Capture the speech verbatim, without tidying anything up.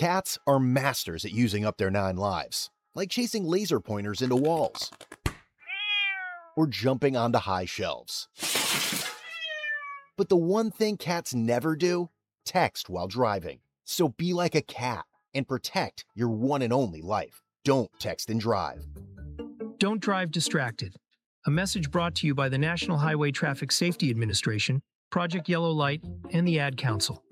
Cats are masters at using up their nine lives, like chasing laser pointers into walls or jumping onto high shelves. But the one thing cats never do? Text while driving. So be like a cat and protect your one and only life. Don't text and drive. Don't drive distracted. A message brought to you by the National Highway Traffic Safety Administration, Project Yellow Light, and the Ad Council.